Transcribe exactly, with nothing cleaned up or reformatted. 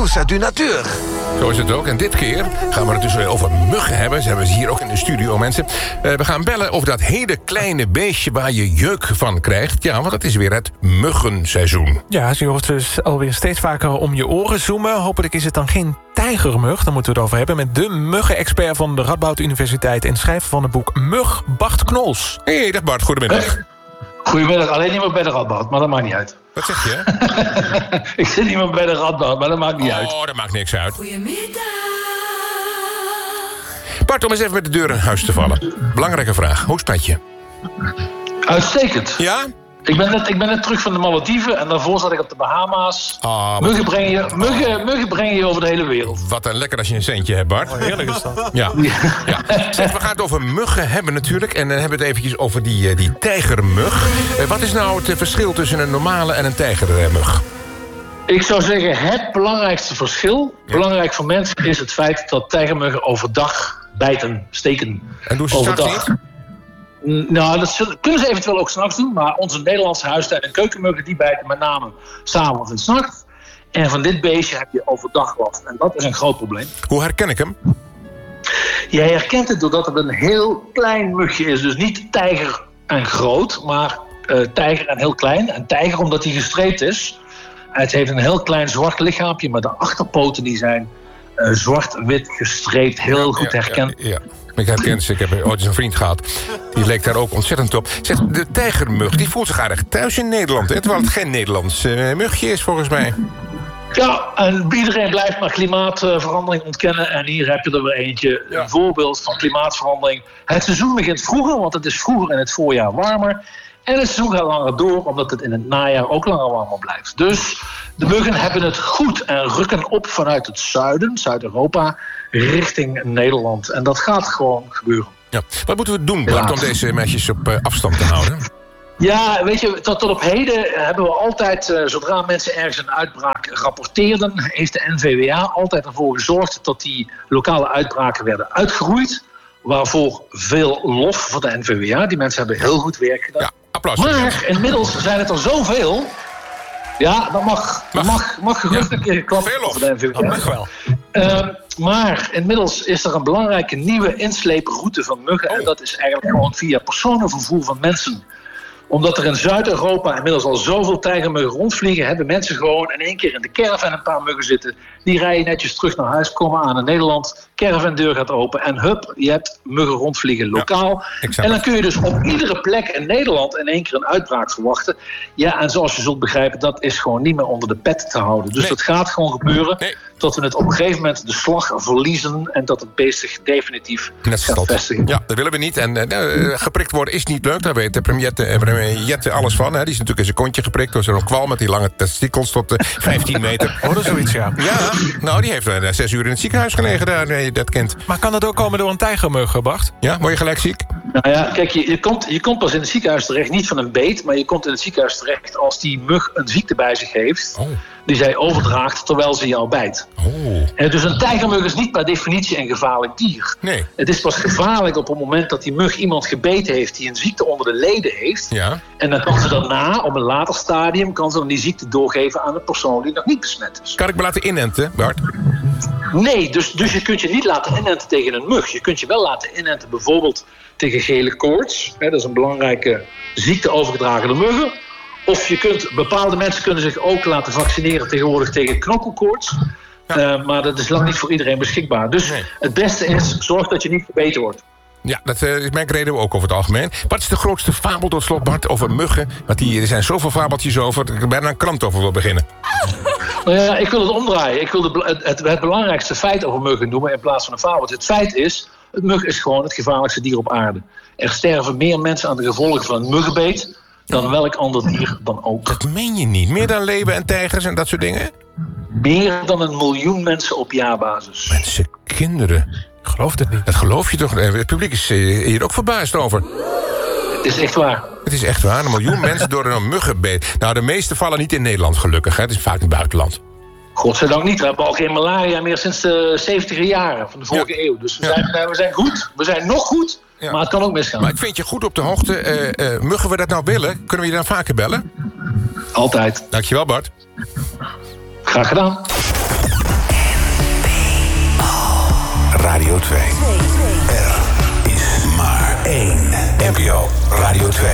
tous uit de natuur. Zo is het ook. En dit keer gaan we het dus over muggen hebben. Ze hebben ze hier ook in de studio, mensen. Uh, we gaan bellen over dat hele kleine beestje waar je jeuk van krijgt. Ja, want dat is weer het muggenseizoen. Ja, je hoort dus alweer steeds vaker om je oren zoomen. Hopelijk is het dan geen tijgermug. Daar moeten we het over hebben met de muggenexpert van de Radboud Universiteit en schrijver van het boek Mug, Bart Knols. Hé, hey, dag Bart, goedemiddag. Goedemiddag, alleen niet meer bij de Radboud, maar dat maakt niet uit. Wat zeg je? Ik zit niet meer bij de Radboud, maar dat maakt niet oh, uit. Oh, dat maakt niks uit. Goedemiddag. Bart, om eens even met de deur in huis te vallen. Belangrijke vraag, hoe spat je? Uitstekend. Ja? Ik ben, net, ik ben net terug van de Malediven en daarvoor zat ik op de Bahama's. Oh, muggen, brengen je, muggen, muggen brengen je over de hele wereld. Wat een lekker als je een centje hebt, Bart. Oh, heerlijk is dat. Ja. ja. Zeg, we gaan het over muggen hebben natuurlijk. En dan hebben we het eventjes over die, die tijgermug. Uh, wat is nou het verschil tussen een normale en een tijgermug? Ik zou zeggen, het belangrijkste verschil, ja. belangrijk voor mensen, is het feit dat tijgermuggen overdag bijten, steken. En doen ze overdag. Niet? Nou, dat zullen, kunnen ze eventueel ook 's nachts doen, maar onze Nederlandse huistuin- en keukenmuggen die bijten met name 's avonds en 's nachts. En van dit beestje heb je overdag last. En dat is een groot probleem. Hoe herken ik hem? Jij herkent het doordat het een heel klein mugje is. Dus niet tijger en groot, maar uh, tijger en heel klein. En tijger omdat hij gestreept is. Het heeft een heel klein zwart lichaampje, maar de achterpoten die zijn uh, zwart-wit gestreept. Heel goed ja, herkend. Ja, ja. Ik herken ze. Ik heb ooit eens een vriend gehad. Die leek daar ook ontzettend op. Zeg, de tijgermug die voelt zich aardig thuis in Nederland. Hè? Terwijl het geen Nederlands uh, mugje is, volgens mij. Ja, en iedereen blijft maar klimaatverandering ontkennen. En hier heb je er weer eentje. Ja. Een voorbeeld van klimaatverandering. Het seizoen begint vroeger, want het is vroeger in het voorjaar warmer. En het seizoen gaat langer door, omdat het in het najaar ook langer warmer blijft. Dus de muggen hebben het goed en rukken op vanuit het zuiden, Zuid-Europa, richting Nederland. En dat gaat gewoon gebeuren. Ja. Wat moeten we doen, Bart, om deze meisjes op uh, afstand te houden? Ja, weet je, tot, tot op heden hebben we altijd, uh, zodra mensen ergens een uitbraak rapporteerden, heeft de N V W A altijd ervoor gezorgd dat die lokale uitbraken werden uitgeroeid. Waarvoor veel lof voor de N V W A. Die mensen hebben heel goed werk gedaan. Ja, applaus. Maar inmiddels zijn het er zoveel. Ja, dat mag. Dat mag, mag gerust ja. een keer geklapt Veel lof. voor de N V W A. Dat mag wel. Uh, maar inmiddels is er een belangrijke nieuwe insleeproute van muggen. Oh. En dat is eigenlijk gewoon via personenvervoer van mensen. Omdat er in Zuid-Europa inmiddels al zoveel tijgermuggen rondvliegen, hebben mensen gewoon in één keer in de caravan een paar muggen zitten. Die rijden netjes terug naar huis, komen aan in Nederland. Caravandeur gaat open en hup, je hebt muggen rondvliegen lokaal. Ja, en dan kun je dus op iedere plek in Nederland in één keer een uitbraak verwachten. Ja, en zoals je zult begrijpen, dat is gewoon niet meer onder de pet te houden. Dus nee. dat gaat gewoon gebeuren. Nee. Tot we het op een gegeven moment de slag verliezen en dat het beest zich definitief Net gaat stad. vestigen. Ja, dat willen we niet. En uh, geprikt worden is niet leuk. Daar weet de premier, uh, premier Jette alles van. Hè. Die is natuurlijk in zijn kontje geprikt door zo'n kwal met die lange testikels tot uh, vijftien meter. Oh, dat is zoiets, ja. Ja, nou, die heeft uh, zes uur in het ziekenhuis gelegen, daar, uh, dat kind. Maar kan dat ook komen door een tijgermug, Bart? Ja, word je gelijk ziek? Nou ja, kijk, je, je, komt, je komt pas in het ziekenhuis terecht, niet van een beet, maar je komt in het ziekenhuis terecht als die mug een ziekte bij zich heeft, Oh. die zij overdraagt terwijl ze jou bijt. Oh. En dus een tijgermug is niet per definitie een gevaarlijk dier. Nee. Het is pas gevaarlijk op het moment dat die mug iemand gebeten heeft die een ziekte onder de leden heeft. Ja. En dan kan ze daarna, op een later stadium, kan ze dan die ziekte doorgeven aan een persoon die nog niet besmet is. Kan ik me laten inenten, Bart? Nee, dus, dus je kunt je niet laten inenten tegen een mug. Je kunt je wel laten inenten bijvoorbeeld tegen gele koorts. Hè, dat is een belangrijke ziekte overgedragen door muggen. Of je kunt, bepaalde mensen kunnen zich ook laten vaccineren tegenwoordig tegen knokkelkoorts. Ja. Uh, maar dat is lang niet voor iedereen beschikbaar. Dus nee. Het beste is, zorg dat je niet gebeten wordt. Ja, dat uh, is mijn reden ook over het algemeen. Wat is de grootste fabel tot slot, Bart, over muggen? Want die, er zijn zoveel fabeltjes over dat ik er bijna een krant over wil beginnen. Nou ja, ik wil het omdraaien. Ik wil de, het, het, het belangrijkste feit over muggen noemen in plaats van een fabel. Het feit is, het mug is gewoon het gevaarlijkste dier op aarde. Er sterven meer mensen aan de gevolgen van een muggenbeet dan welk ander dier dan ook. Dat meen je niet. Meer dan leeuwen en tijgers en dat soort dingen? Meer dan een miljoen mensen op jaarbasis. Mensen, kinderen. Ik geloof het niet. Dat geloof je toch? Het publiek is hier ook verbaasd over. Het is echt waar. Het is echt waar. Een miljoen mensen door een muggenbeet. Nou, de meeste vallen niet in Nederland, gelukkig. Hè? Het is vaak in het buitenland. Godzijdank niet. We hebben al geen malaria meer sinds de zeventiger jaren van de vorige ja. eeuw. Dus we, ja. zijn, we zijn goed. We zijn nog goed. Ja. Maar het kan ook misgaan. Maar ik vind je goed op de hoogte. Uh, uh, muggen we dat nou willen? Kunnen we je dan vaker bellen? Altijd. Dankjewel, Bart. Graag gedaan. Radio twee. Er is maar één N P O Radio twee.